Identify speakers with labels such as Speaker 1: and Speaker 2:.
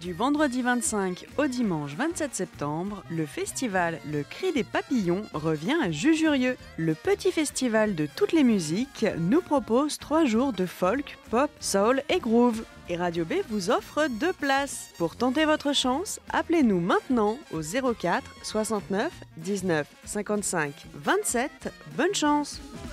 Speaker 1: Du vendredi 25 au dimanche 27 septembre, le festival Le Cri des Papillons revient à Jujurieux. Le petit festival de toutes les musiques nous propose 3 jours de folk, pop, soul et groove. Et Radio B vous offre 2 places. Pour tenter votre chance, appelez-nous maintenant au 04 69 19 55 27. Bonne chance!